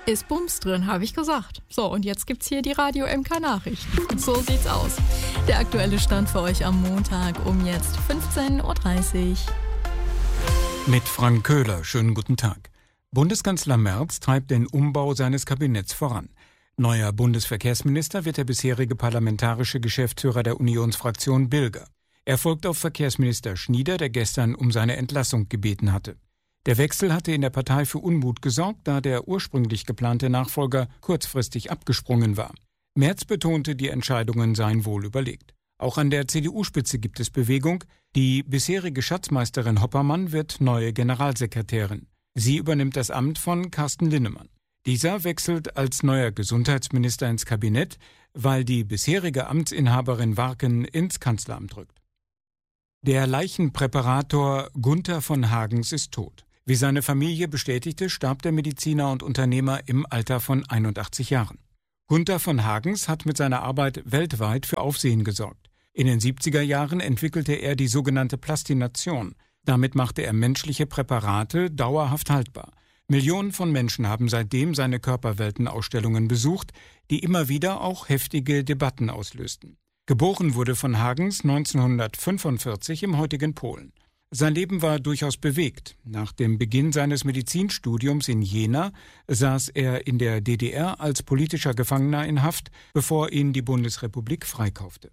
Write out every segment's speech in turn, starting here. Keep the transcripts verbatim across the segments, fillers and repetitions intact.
Ist Bums drin, habe ich gesagt. So, und jetzt gibt's hier die Radio M K Nachrichten. So sieht's aus. Der aktuelle Stand für euch am Montag um jetzt fünfzehn Uhr dreißig. Mit Frank Köhler, schönen guten Tag. Bundeskanzler Merz treibt den Umbau seines Kabinetts voran. Neuer Bundesverkehrsminister wird der bisherige parlamentarische Geschäftsführer der Unionsfraktion Bilger. Er folgt auf Verkehrsminister Schnieder, der gestern um seine Entlassung gebeten hatte. Der Wechsel hatte in der Partei für Unmut gesorgt, da der ursprünglich geplante Nachfolger kurzfristig abgesprungen war. Merz betonte, die Entscheidungen seien wohl überlegt. Auch an der C D U-Spitze gibt es Bewegung. Die bisherige Schatzmeisterin Hoppermann wird neue Generalsekretärin. Sie übernimmt das Amt von Carsten Linnemann. Dieser wechselt als neuer Gesundheitsminister ins Kabinett, weil die bisherige Amtsinhaberin Warken ins Kanzleramt rückt. Der Leichenpräparator Gunther von Hagens ist tot. Wie seine Familie bestätigte, starb der Mediziner und Unternehmer im Alter von einundachtzig Jahren. Gunther von Hagens hat mit seiner Arbeit weltweit für Aufsehen gesorgt. In den siebziger Jahren entwickelte er die sogenannte Plastination. Damit machte er menschliche Präparate dauerhaft haltbar. Millionen von Menschen haben seitdem seine Körperweltenausstellungen besucht, die immer wieder auch heftige Debatten auslösten. Geboren wurde von Hagens neunzehnhundertfünfundvierzig im heutigen Polen. Sein Leben war durchaus bewegt. Nach dem Beginn seines Medizinstudiums in Jena saß er in der D D R als politischer Gefangener in Haft, bevor ihn die Bundesrepublik freikaufte.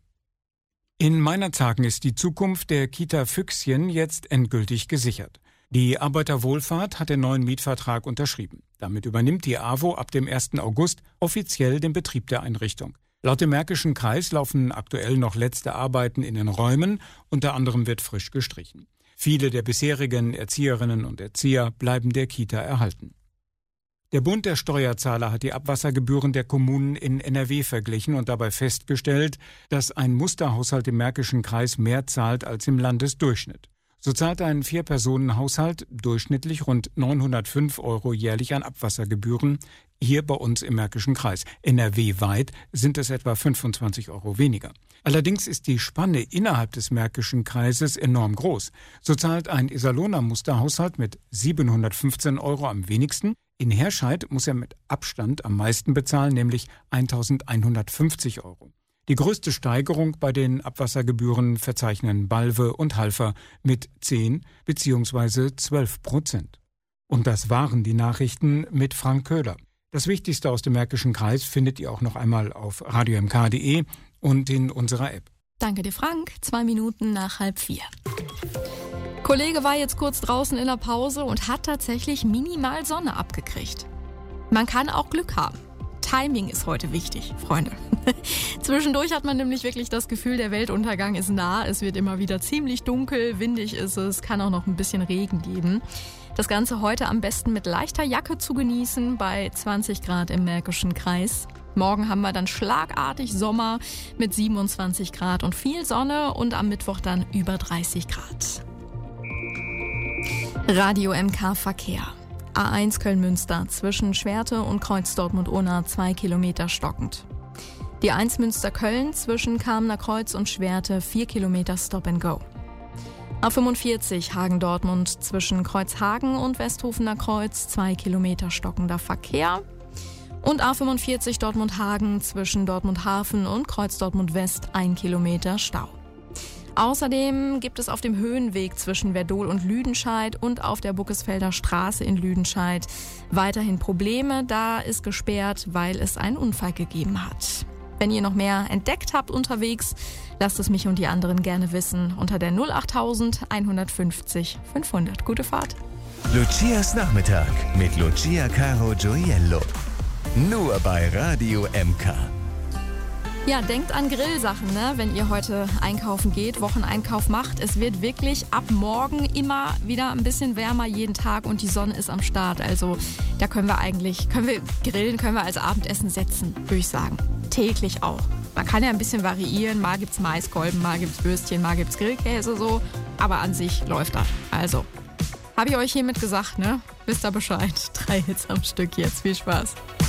In Meinerzhagen ist die Zukunft der Kita Füchschen jetzt endgültig gesichert. Die Arbeiterwohlfahrt hat den neuen Mietvertrag unterschrieben. Damit übernimmt die A W O ab dem ersten August offiziell den Betrieb der Einrichtung. Laut dem Märkischen Kreis laufen aktuell noch letzte Arbeiten in den Räumen, unter anderem wird frisch gestrichen. Viele der bisherigen Erzieherinnen und Erzieher bleiben der Kita erhalten. Der Bund der Steuerzahler hat die Abwassergebühren der Kommunen in N R W verglichen und dabei festgestellt, dass ein Musterhaushalt im Märkischen Kreis mehr zahlt als im Landesdurchschnitt. So zahlt ein Vier-Personen-Haushalt durchschnittlich rund neunhundertfünf Euro jährlich an Abwassergebühren, hier bei uns im Märkischen Kreis. N R W-weit sind es etwa fünfundzwanzig Euro weniger. Allerdings ist die Spanne innerhalb des Märkischen Kreises enorm groß. So zahlt ein Iserlohner Musterhaushalt mit siebenhundertfünfzehn Euro am wenigsten. In Herscheid muss er mit Abstand am meisten bezahlen, nämlich eintausendeinhundertfünfzig Euro. Die größte Steigerung bei den Abwassergebühren verzeichnen Balve und Halver mit zehn bzw. zwölf Prozent. Und das waren die Nachrichten mit Frank Köhler. Das Wichtigste aus dem Märkischen Kreis findet ihr auch noch einmal auf radio m k punkt d e und in unserer App. Danke dir, Frank. Zwei Minuten nach halb vier. Kollege war jetzt kurz draußen in der Pause und hat tatsächlich minimal Sonne abgekriegt. Man kann auch Glück haben. Timing ist heute wichtig, Freunde. Zwischendurch hat man nämlich wirklich das Gefühl, der Weltuntergang ist nah. Es wird immer wieder ziemlich dunkel, windig ist es, kann auch noch ein bisschen Regen geben. Das Ganze heute am besten mit leichter Jacke zu genießen bei zwanzig Grad im Märkischen Kreis. Morgen haben wir dann schlagartig Sommer mit siebenundzwanzig Grad und viel Sonne und am Mittwoch dann über dreißig Grad. Radio M K Verkehr. A eins Köln-Münster zwischen Schwerte und Kreuz Dortmund-Unna zwei Kilometer stockend. Die eins Münster-Köln zwischen Kamener Kreuz und Schwerte vier Kilometer Stop and Go. A fünfundvierzig Hagen-Dortmund zwischen Kreuzhagen und Westhofener Kreuz zwei Kilometer stockender Verkehr. Und A fünfundvierzig Dortmund-Hagen zwischen Dortmund-Hafen und Kreuz Dortmund-West ein Kilometer Stau. Außerdem gibt es auf dem Höhenweg zwischen Werdohl und Lüdenscheid und auf der Buckesfelder Straße in Lüdenscheid weiterhin Probleme. Da ist gesperrt, weil es einen Unfall gegeben hat. Wenn ihr noch mehr entdeckt habt unterwegs, lasst es mich und die anderen gerne wissen unter der null acht null null eins fünf null fünfhundert. Gute Fahrt. Lucias Nachmittag mit Lucia Caro Gioiello. Nur bei Radio M K. Ja, denkt an Grillsachen, ne? Wenn ihr heute einkaufen geht, Wocheneinkauf macht. Es wird wirklich ab morgen immer wieder ein bisschen wärmer jeden Tag und die Sonne ist am Start. Also da können wir eigentlich, können wir grillen, können wir als Abendessen setzen, würde ich sagen. Täglich auch. Man kann ja ein bisschen variieren. Mal gibt's Maiskolben, mal gibt's Würstchen, mal gibt's Grillkäse so. Aber an sich läuft das. Also, habe ich euch hiermit gesagt, ne? Wisst ihr Bescheid. Drei Hits am Stück jetzt. Viel Spaß.